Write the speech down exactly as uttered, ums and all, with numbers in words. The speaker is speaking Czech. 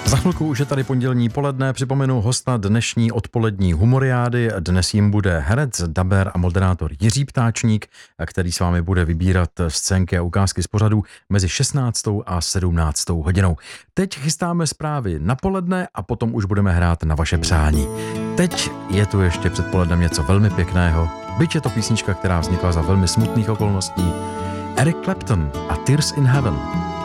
Za chvilku už je tady pondělní poledne, připomenu hosta dnešní odpolední humoriády. Dnes jim bude herec, daber a moderátor Jiří Ptáčník, který s vámi bude vybírat scénky a ukázky z pořadu mezi šestnáctou a sedmnáctou hodinou. Teď chystáme zprávy na poledne a potom už budeme hrát na vaše přání. Teď je tu ještě před polednem něco velmi pěkného, byť je to písnička, která vznikla za velmi smutných okolností. Eric Clapton a Tears in Heaven.